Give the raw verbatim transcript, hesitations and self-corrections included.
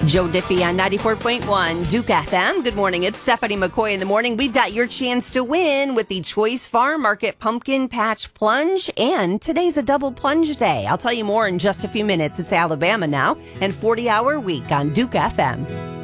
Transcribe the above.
Joe Diffie on ninety-four point one Duke F M. Good morning. It's Stephanie McCoy in the morning. We've got your chance to win with the Choice Farm Market Pumpkin Patch Plunge, and today's a double plunge day. I'll tell you more in just a few minutes. It's Alabama now and forty hour week on Duke F M.